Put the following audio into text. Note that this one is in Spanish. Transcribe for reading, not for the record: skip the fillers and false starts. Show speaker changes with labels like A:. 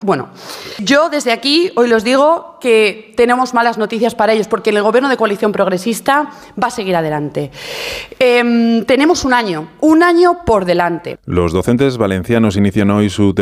A: Bueno, yo desde aquí hoy les digo que tenemos malas noticias para ellos, porque el gobierno de coalición progresista va a seguir adelante. Tenemos un año por delante.
B: Los docentes valencianos inician hoy su